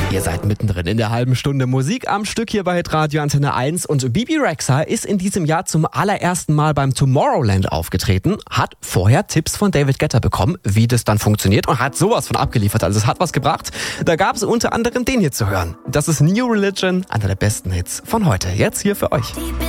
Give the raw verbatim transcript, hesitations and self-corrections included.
Ihr seid mittendrin in der halben Stunde Musik am Stück hier bei Radio Antenne eins und Bebe Rexha ist in diesem Jahr zum allerersten Mal beim Tomorrowland aufgetreten, hat vorher Tipps von David Guetta bekommen, wie das dann funktioniert und hat sowas von abgeliefert, also es hat was gebracht. Da gab es unter anderem den hier zu hören. Das ist New Religion, einer der besten Hits von heute, jetzt hier für euch.